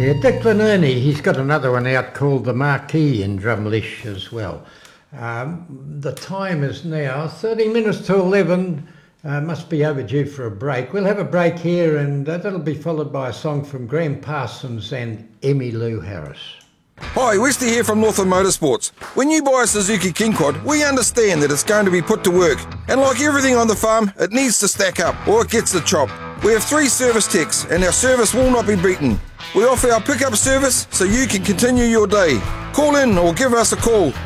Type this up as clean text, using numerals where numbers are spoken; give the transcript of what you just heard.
Yeah, Declan Ernie, he's got another one out called The Marquee in Drumlish as well. The time is now 30 minutes to 11. Must be overdue for a break. We'll have a break here, and that'll be followed by a song from Graham Parsons and Emmylou Harris. Hi, Westy here from Northern Motorsports. When you buy a Suzuki King Quad, we understand that it's going to be put to work. And like everything on the farm, it needs to stack up or it gets the chop. We have 3 service techs and our service will not be beaten. We offer our pickup service so you can continue your day. Call in or give us a call